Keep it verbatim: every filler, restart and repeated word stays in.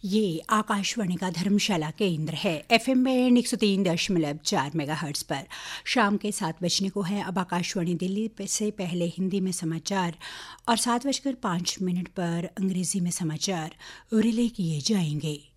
ये आकाशवाणी का धर्मशाला केंद्र है। एफएम बैंड एक सौ तीन दशमलव चार मेगाहर्ट्ज़ पर शाम के सात बजने को है। अब आकाशवाणी दिल्ली से पहले हिंदी में समाचार और सात बजकर पाँच मिनट पर अंग्रेजी में समाचार रिले किए जाएंगे।